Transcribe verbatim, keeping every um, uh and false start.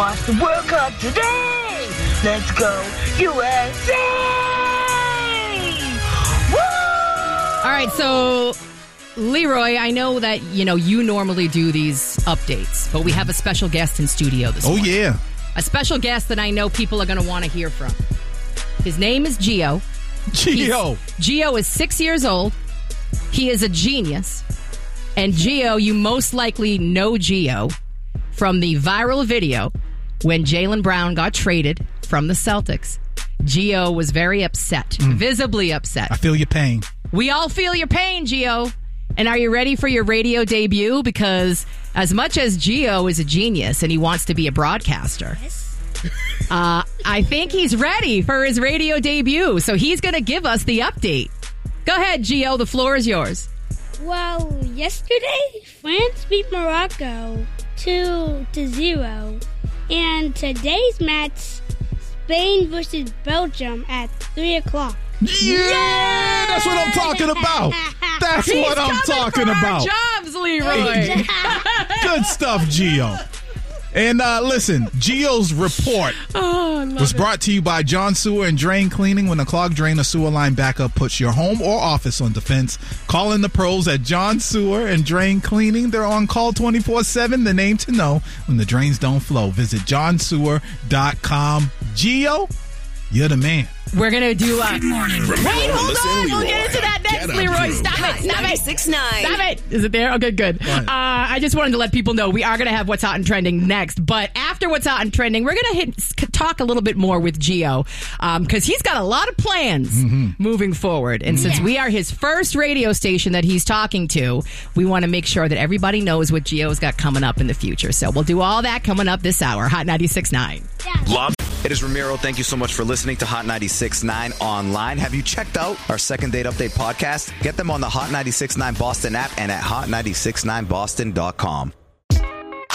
Watch the World Cup today. Let's go U S A! Woo! All right, so Leroy, I know that you know you normally do these updates, but we have a special guest in studio this Oh, morning. yeah. A special guest that I know people are going to want to hear from. His name is Gio. Gio. He's, Gio is six years old. He is a genius. And Gio, you most likely know Gio from the viral video when Jaylen Brown got traded from the Celtics. Gio was very upset, mm. visibly upset. I feel your pain. We all feel your pain, Gio. And are you ready for your radio debut? Because as much as Gio is a genius and he wants to be a broadcaster, uh, I think he's ready for his radio debut. So he's going to give us the update. Go ahead, Gio. The floor is yours. Well, yesterday, France beat Morocco two to zero. And today's match, Spain versus Belgium at three o'clock. Yeah, that's what I'm talking about. That's He's what I'm talking for about. Our jobs, Leroy. Good stuff, Gio. And uh, listen, Gio's report oh, was it. brought to you by John Sewer and Drain Cleaning. When a clogged drain or sewer line backup puts your home or office on defense, call in the pros at John Sewer and Drain Cleaning. They're on call twenty-four seven, the name to know when the drains don't flow. Visit john sewer dot com. Gio, you're the man. We're going to do a... Good morning. Wait, hold Listen, on. Leroy. We'll get into that next, Get Leroy. up, Stop it. Stop it. six nine. Stop it. Is it there? Okay, good. Uh, I just wanted to let people know we are going to have What's Hot and Trending next. But after What's Hot and Trending, we're going to talk a little bit more with Gio because um, he's got a lot of plans mm-hmm. moving forward. And since yeah. we are his first radio station that he's talking to, we want to make sure that everybody knows what Gio's got coming up in the future. So we'll do all that coming up this hour. Hot ninety-six point nine. Love. It is Ramiro. Thank you so much for listening to Hot ninety-six point nine online. Have you checked out our Second Date Update podcast? Get them on the Hot ninety-six point nine Boston app and at hot nine six nine boston dot com.